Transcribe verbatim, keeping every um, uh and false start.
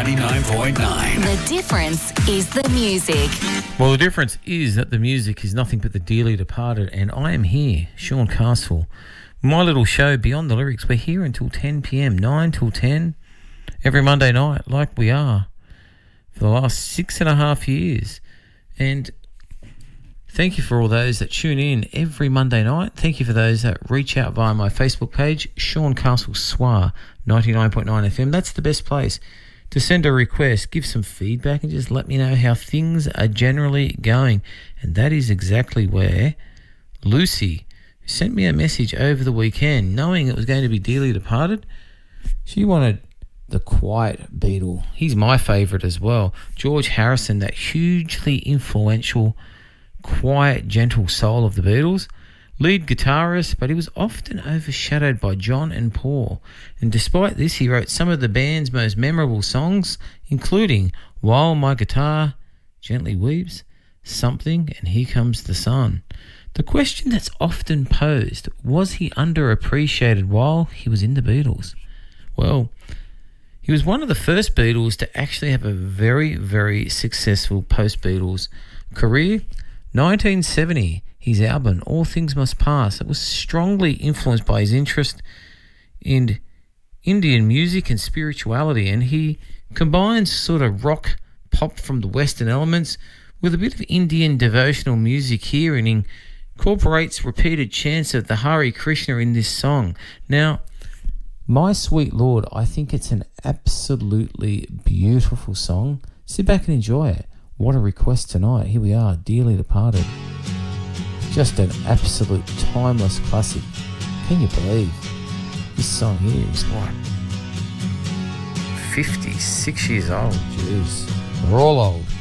ninety-nine point nine. The difference is the music. Well, the difference is that the music is nothing but the dearly departed, and I am here, Sean Castle. My little show, Beyond the Lyrics, we're here until ten p.m, nine till ten, every Monday night, like we are for the last six and a half years. And thank you for all those that tune in every Monday night. Thank you for those that reach out via my Facebook page, Sean Castle S W A ninety-nine point nine F M. That's the best place to send a request, give some feedback, and just let me know how things are generally going. And that is exactly where Lucy sent me a message over the weekend, knowing it was going to be dearly departed. She wanted the Quiet Beatle. He's my favourite as well. George Harrison, that hugely influential, quiet, gentle soul of the Beatles. Lead guitarist, but he was often overshadowed by John and Paul. And despite this, he wrote some of the band's most memorable songs, including While My Guitar Gently Weeps, Something, and Here Comes the Sun. The question that's often posed, was he underappreciated while he was in the Beatles? Well, he was one of the first Beatles to actually have a very, very successful post-Beatles career. nineteen seventy, his album, All Things Must Pass, it was strongly influenced by his interest in Indian music and spirituality, and he combines sort of rock, pop from the Western elements with a bit of Indian devotional music here, and incorporates repeated chants of the Hare Krishna in this song. Now, My Sweet Lord, I think it's an absolutely beautiful song. Sit back and enjoy it. What a request tonight. Here we are, Dearly Departed. Just an absolute timeless classic. Can you believe this song here is like fifty-six years old? Jeez, we're all old.